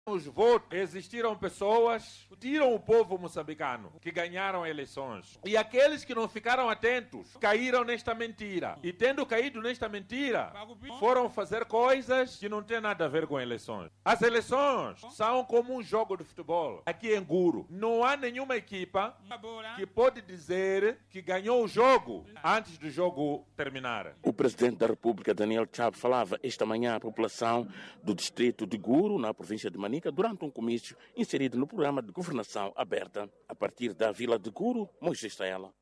Os votos, existiram pessoas que tiram o povo moçambicano, que ganharam eleições. E aqueles que não ficaram atentos, caíram nesta mentira. E tendo caído nesta mentira, foram fazer coisas que não têm nada a ver com eleições. As eleições são como um jogo de futebol. Aqui em Guru, não há nenhuma equipa que pode dizer que ganhou o jogo antes do jogo terminar. O presidente da República, Daniel Chapo, falava esta manhã à população do distrito de Guru, na província de Manica, durante um comício inserido no programa de governação aberta. A partir da vila de Guru, Moisés Taela.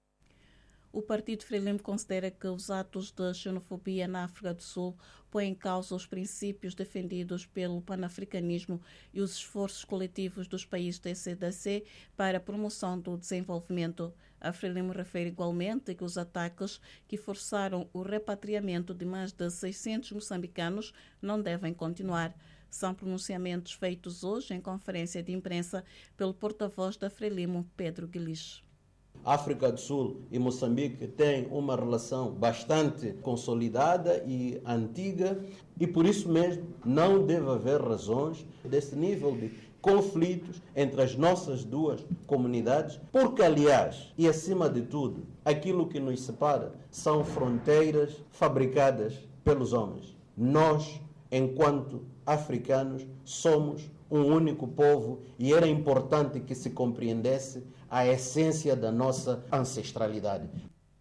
O Partido Frelimo considera que os atos de xenofobia na África do Sul põem em causa os princípios defendidos pelo panafricanismo e os esforços coletivos dos países da CDC para a promoção do desenvolvimento. A Frelimo refere igualmente que os ataques que forçaram o repatriamento de mais de 600 moçambicanos não devem continuar. São pronunciamentos feitos hoje em conferência de imprensa pelo porta-voz da Frelimo, Pedro Guilherme. África do Sul e Moçambique têm uma relação bastante consolidada e antiga e por isso mesmo não deve haver razões desse nível de conflitos entre as nossas duas comunidades, porque aliás, e acima de tudo, aquilo que nos separa são fronteiras fabricadas pelos homens. Nós, enquanto africanos, somos um único povo e era importante que se compreendesse a essência da nossa ancestralidade.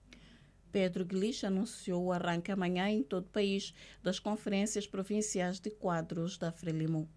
Pedro Guilherme anunciou o arranque amanhã em todo o país das conferências provinciais de quadros da Frelimo.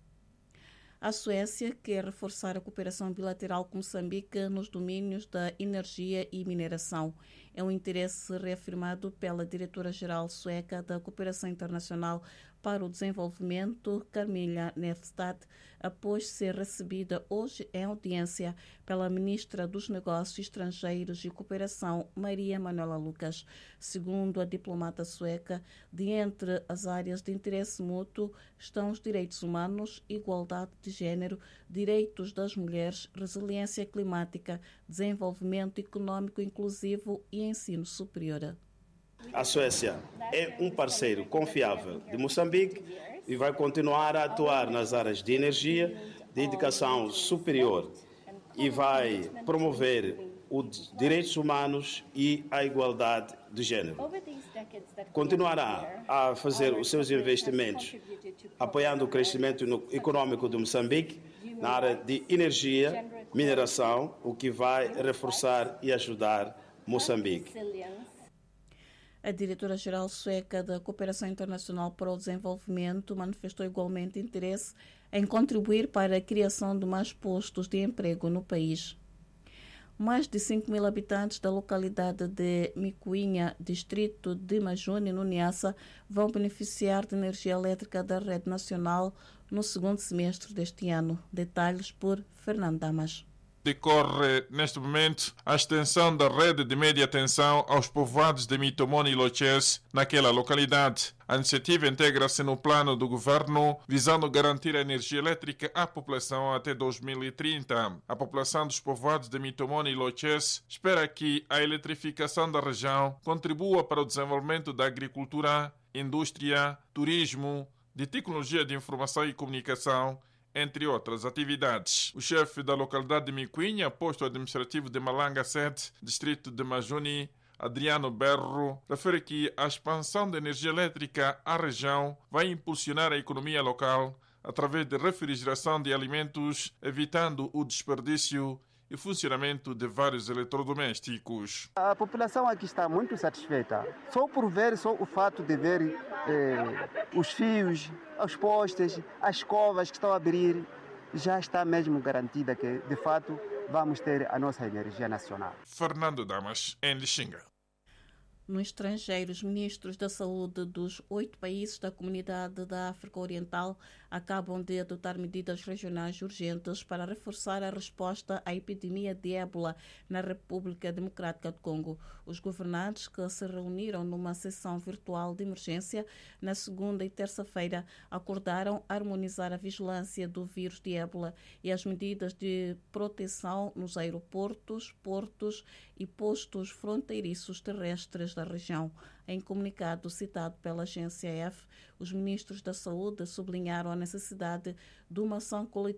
A Suécia quer reforçar a cooperação bilateral com Moçambique nos domínios da energia e mineração. É um interesse reafirmado pela diretora-geral sueca da Cooperação Internacional para o Desenvolvimento, Carmila Nefstad, após ser recebida hoje em audiência pela ministra dos Negócios Estrangeiros e Cooperação, Maria Manuela Lucas. Segundo a diplomata sueca, de entre as áreas de interesse mútuo estão os direitos humanos, igualdade de género, direitos das mulheres, resiliência climática, desenvolvimento econômico inclusivo e ensino superior. A Suécia é um parceiro confiável de Moçambique e vai continuar a atuar nas áreas de energia, de educação superior e vai promover os direitos humanos e a igualdade de género. Continuará a fazer os seus investimentos apoiando o crescimento econômico de Moçambique na área de energia, mineração, o que vai reforçar e ajudar Moçambique. A diretora-geral sueca da Cooperação Internacional para o Desenvolvimento manifestou igualmente interesse em contribuir para a criação de mais postos de emprego no país. Mais de 5.000 habitantes da localidade de Micuinha, distrito de Majune, no Niassa, vão beneficiar de energia elétrica da rede nacional no segundo semestre deste ano. Detalhes por Fernando Damas. Decorre, neste momento, a extensão da rede de média tensão aos povoados de Mitomone e Loches, naquela localidade. A iniciativa integra-se no plano do governo, visando garantir a energia elétrica à população até 2030. A população dos povoados de Mitomone e Loches espera que a eletrificação da região contribua para o desenvolvimento da agricultura, indústria, turismo, de tecnologia de informação e comunicação, entre outras atividades. O chefe da localidade de Micuinha, posto administrativo de Malanga Sede, distrito de Majuni, Adriano Berro, refere que a expansão da energia elétrica à região vai impulsionar a economia local através de refrigeração de alimentos, evitando o desperdício e funcionamento de vários eletrodomésticos. A população aqui está muito satisfeita. Só por ver, só o fato de ver os fios, os postes, as escovas que estão a abrir, já está mesmo garantida que, de fato, vamos ter a nossa energia nacional. Fernando Damas, em Lixinga. No estrangeiro, os ministros da saúde dos 8 países da Comunidade da África Oriental acabam de adotar medidas regionais urgentes para reforçar a resposta à epidemia de ébola na República Democrática do Congo. Os governantes, que se reuniram numa sessão virtual de emergência na segunda e terça-feira, acordaram harmonizar a vigilância do vírus de ébola e as medidas de proteção nos aeroportos, portos e postos fronteiriços terrestres da região. Em comunicado citado pela agência F, os ministros da Saúde sublinharam a necessidade de uma ação coletiva